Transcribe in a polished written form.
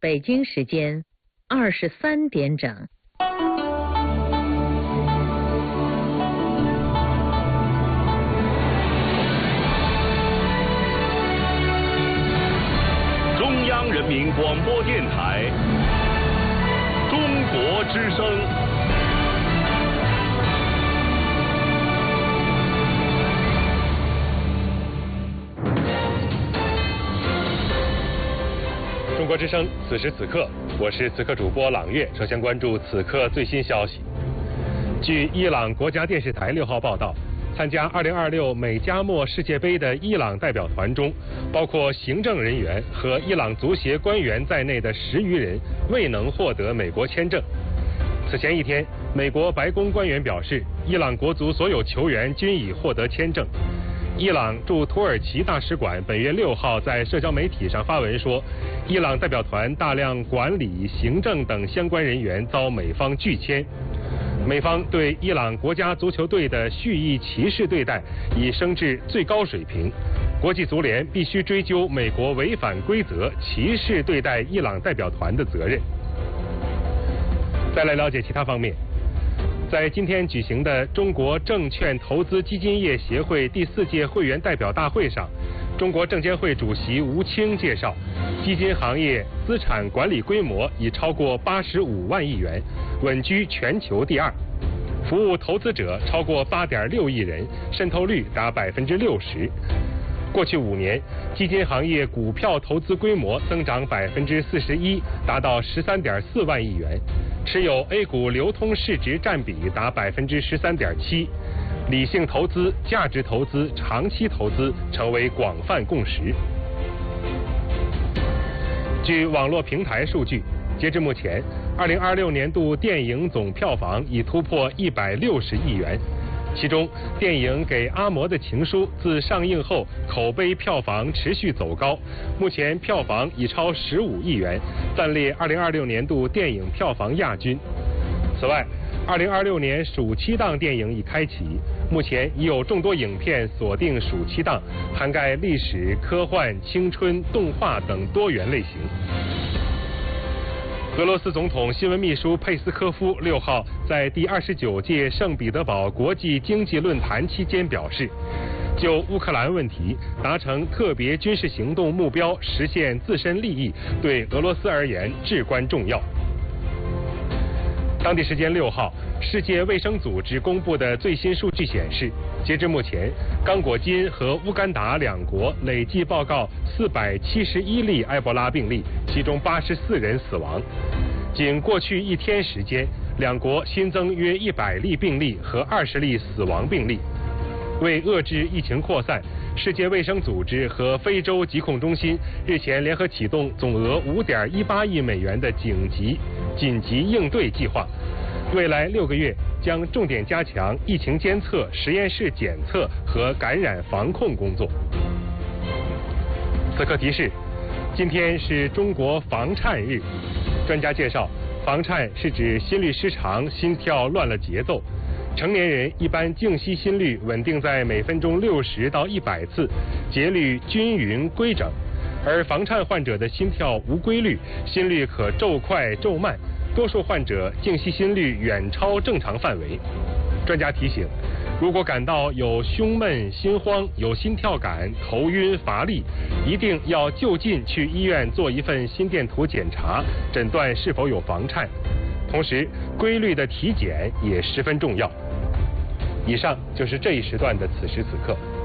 北京时间23点整。 中央人民广播电台中国之声。中国之声，此时此刻，我是此刻主播朗月。首先关注此刻最新消息。据伊朗国家电视台6号报道，参加2026美加墨世界杯的伊朗代表团中，包括行政人员和伊朗足协官员在内的10余人未能获得美国签证。此前一天，美国白宫官员表示，伊朗国足所有球员均已获得签证。伊朗驻土耳其大使馆本月6号在社交媒体上发文说，伊朗代表团大量管理、行政等相关人员遭美方拒签。美方对伊朗国家足球队的蓄意歧视对待已升至最高水平，国际足联必须追究美国违反规则、歧视对待伊朗代表团的责任。再来了解其他方面。在今天举行的中国证券投资基金业协会第4届会员代表大会上，中国证监会主席吴清介绍，基金行业资产管理规模已超过85万亿元，稳居全球第2，服务投资者超过8.6亿人，渗透率达60%。过去5年，基金行业股票投资规模增长41%，达到13.4万亿元，持有 A 股流通市值占比达13.7%，理性投资、价值投资、长期投资成为广泛共识。据网络平台数据，截至目前，2026年度电影总票房已突破160亿元。其中，电影《给阿嬷的情书》自上映后口碑票房持续走高，目前票房已超15亿元，暂列2026年度电影票房亚军。此外，2026年暑期档电影已开启，目前已有众多影片锁定暑期档，涵盖历史、科幻、青春、动画等多元类型。俄罗斯总统新闻秘书佩斯科夫6号在第29届圣彼得堡国际经济论坛期间表示，就乌克兰问题达成特别军事行动目标，实现自身利益，对俄罗斯而言至关重要。当地时间6号，世界卫生组织公布的最新数据显示，截至目前，刚果金和乌干达2国累计报告471例埃博拉病例，其中84人死亡。仅过去1天时间，2国新增约100例病例和20例死亡病例。为遏制疫情扩散，世界卫生组织和非洲疾控中心日前联合启动总额5.18亿美元的紧急应对计划，未来6个月将重点加强疫情监测、实验室检测和感染防控工作。此刻提示，今天是中国房颤日。专家介绍，房颤是指心律失常、心跳乱了节奏。成年人一般静息心率稳定在每分钟60到100次，节律均匀规整。而房颤患者的心跳无规律，心率可骤快骤慢，多数患者静息心率远超正常范围。专家提醒，如果感到有胸闷、心慌、有心跳感、头晕、乏力，一定要就近去医院做一份心电图检查，诊断是否有房颤。同时，规律的体检也十分重要。以上就是这一时段的此时此刻。